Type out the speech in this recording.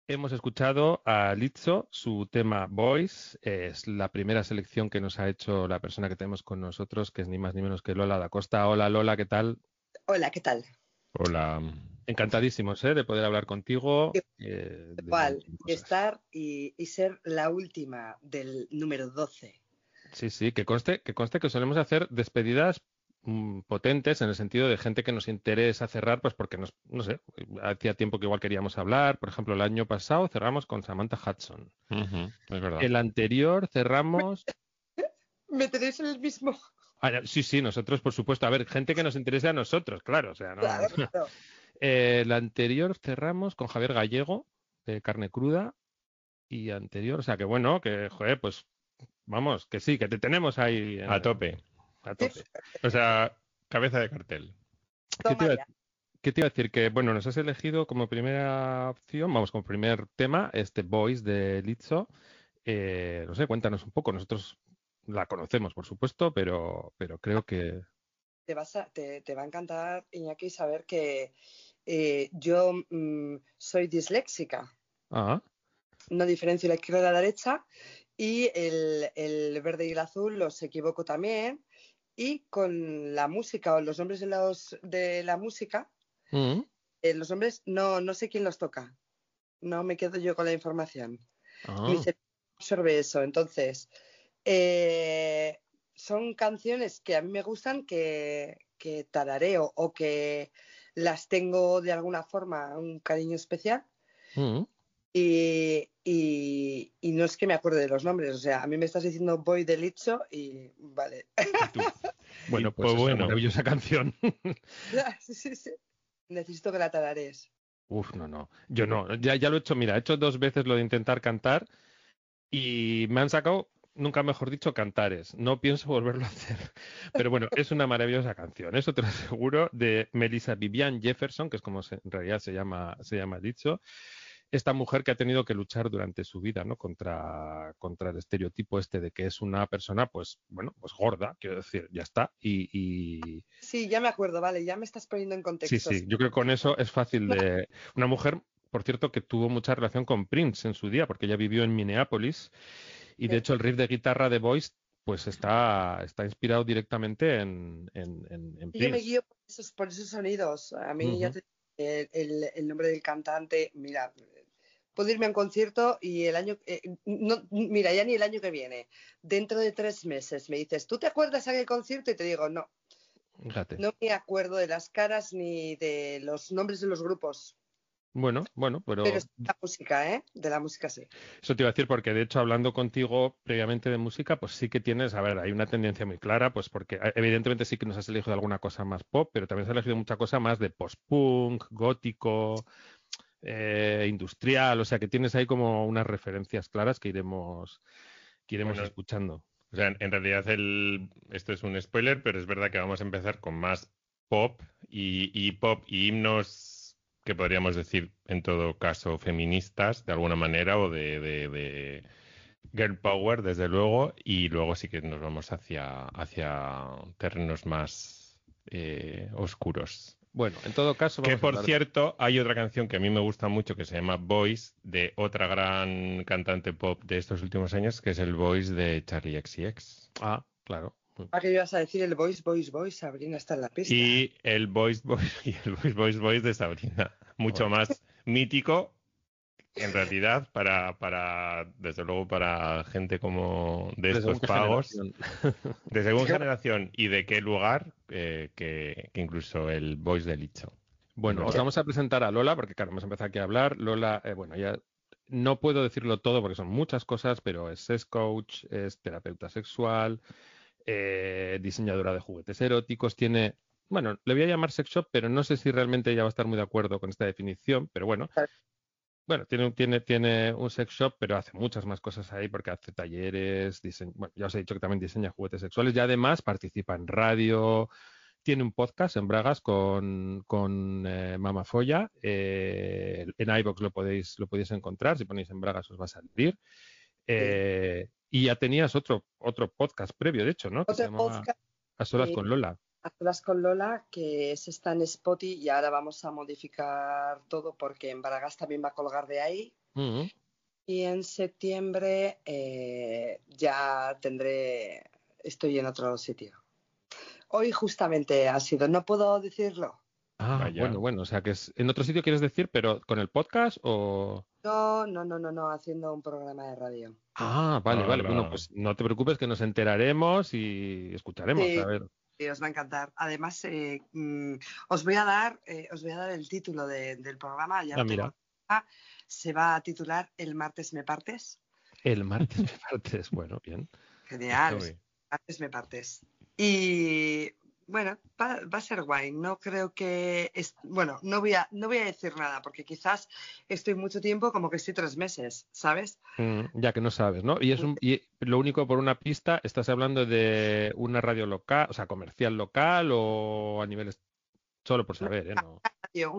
Hemos escuchado a Lizzo, su tema Voice. Es la primera selección que nos ha hecho la persona que tenemos con nosotros, que es ni más ni menos que Lola da Costa. Hola Lola, ¿qué tal? Hola, ¿qué tal? Hola. Encantadísimos, de poder hablar contigo de un Igual, montón de y cosas. estar y ser la última del número 12. Sí, que conste que solemos hacer despedidas potentes en el sentido de gente que nos interesa cerrar, pues porque no sé, hacía tiempo que igual queríamos hablar. Por ejemplo, el año pasado cerramos con Samantha Hudson. Es verdad. El anterior cerramos. ¿Me tenéis en el mismo? Sí, nosotros, por supuesto. A ver, gente que nos interese a nosotros, claro. O sea, no. Claro, claro. El anterior cerramos con Javier Gallego, de Carne Cruda. Y anterior, o sea, que bueno, que, joder, pues vamos, que sí, que te tenemos ahí A tope. a tope. O sea, cabeza de cartel. ¿Qué te Toma iba, ya. qué te iba a decir? Que, bueno, nos has elegido como primera opción, vamos, como primer tema, este Voice de Lizzo. No sé, cuéntanos un poco. Nosotros la conocemos, por supuesto, pero creo que... Te va a encantar, Iñaki, saber que yo soy disléxica. Ah, No diferencio la izquierda de la derecha y el verde y el azul los equivoco también. Y con la música o los nombres de la música, mm, los nombres no sé quién los toca. No me quedo yo con la información. Mi ah. cerebro absorbe eso. Entonces, eh, son canciones que a mí me gustan, que tarareo o que las tengo de alguna forma un cariño especial. Mm. Y no es que me acuerde de los nombres. O sea, a mí me estás diciendo Voy de Licho y vale. Y tú. Bueno, pues Pues es una bueno, maravillosa canción. Sí, sí, sí. Necesito que la tararees. Uf, no. Yo no. Ya lo he hecho, mira, he hecho 2 veces lo de intentar cantar y me han sacado, nunca mejor dicho, cantares. No pienso volverlo a hacer. Pero bueno, es una maravillosa canción, eso te lo aseguro, de Melissa Vivian Jefferson, que es como en realidad se llama dicho. Esta mujer que ha tenido que luchar durante su vida, ¿no? Contra el estereotipo este de que es una persona, pues, bueno, pues gorda, quiero decir, ya está. Sí, ya me acuerdo, vale, ya me estás poniendo en contexto. Sí, yo creo que con eso es fácil de... Una mujer, por cierto, que tuvo mucha relación con Prince en su día, porque ella vivió en Minneapolis y de Sí. hecho el riff de guitarra de Voice pues está inspirado directamente en Y yo me Prince. guío por esos sonidos. A mí ya Ujú. te el nombre del cantante, mira, puedo irme a un concierto y el año, no, mira, ya ni el año que viene, dentro de 3 meses me dices, ¿tú te acuerdas de aquel concierto? Y te digo, no, Fíjate. no me acuerdo de las caras ni de los nombres de los grupos, Bueno, pero pero es de la música, ¿eh? De la música sí. eso te iba a decir porque de hecho hablando contigo previamente de música, pues sí que tienes, a ver, hay una tendencia muy clara, pues porque evidentemente sí que nos has elegido alguna cosa más pop, pero también has elegido mucha cosa más de post-punk, gótico, industrial, o sea que tienes ahí como unas referencias claras que iremos bueno, escuchando. o sea, en realidad esto es un spoiler, pero es verdad que vamos a empezar con más pop y pop y himnos que podríamos decir en todo caso feministas de alguna manera o de girl power desde luego y luego sí que nos vamos hacia terrenos más oscuros. Bueno, en todo caso Que vamos a por hablar de... cierto, hay otra canción que a mí me gusta mucho que se llama Voice, de otra gran cantante pop de estos últimos años, que es el Voice de Charlie XCX. Ah, claro. ¿A qué ibas a decir el voice, voice, voice? Sabrina está en la pista. Y el Voice Voice y el Voice de Sabrina. Mucho Joder. más mítico, en realidad, desde luego, para gente como de De según estos qué pagos, generación. de según generación y de qué lugar, que incluso el Voice de Licho. Es Bueno, os verdad. vamos a presentar a Lola, porque claro, hemos empezado aquí a hablar. Lola, bueno, ya no puedo decirlo todo porque son muchas cosas, pero es sex coach, es terapeuta sexual, diseñadora de juguetes eróticos, tiene, bueno, le voy a llamar sex shop, pero no sé si realmente ella va a estar muy de acuerdo con esta definición, pero bueno, tiene un sex shop, pero hace muchas más cosas ahí porque hace talleres, bueno, ya os he dicho que también diseña juguetes sexuales y además participa en radio, tiene un podcast en Bragas con Mama Folla. En iVoox lo podéis encontrar. Si ponéis en Bragas os va a salir. Sí. Y ya tenías otro podcast previo, de hecho, ¿no? Que se Otro llamaba podcast. A Solas con Lola. A solas con Lola, que ese está en Spotify y ahora vamos a modificar todo porque en Baragas también va a colgar de ahí. Mm. Y en septiembre ya estoy en otro sitio. Hoy justamente ha sido, no puedo decirlo. Vaya. Bueno, o sea que es en otro sitio quieres decir, pero con el podcast o... No, haciendo un programa de radio. Vale, bueno, Hola. pues no te preocupes que nos enteraremos y escucharemos, a Sí, ver. sí, os va a encantar. Además, os voy a dar el título del programa, ya lo tengo. Mira, Se va a titular El martes me partes. el martes me partes, bueno, bien. Genial, Estoy. martes me partes. Y bueno, va a ser guay. No creo que bueno, no voy a decir nada porque quizás estoy mucho tiempo, como que estoy 3 meses, ¿sabes? Ya que no sabes, ¿no? Y lo único por una pista, ¿estás hablando de una radio local, o sea, comercial local o a nivel solo por saber, ¿eh? No. Radio,